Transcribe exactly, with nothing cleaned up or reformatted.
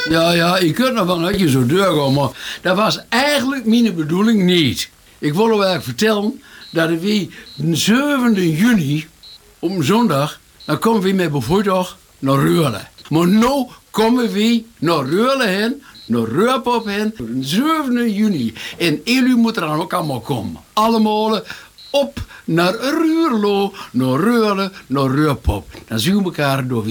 Ja, ja, ik kunt nog wel een beetje zo doorgaan, maar dat was eigenlijk mijn bedoeling niet. Ik wilde wel vertellen dat we de zevende juni, op een zondag, dan komen we met bijvoorbeeld naar Reurle. Maar nu komen we naar Reurle heen, naar Reurpop heen, op de zevende juni. En jullie moeten dan ook allemaal komen. Allemaal op naar Ruurlo, naar Reurle, naar Reurpop. Dan zien we elkaar door weer.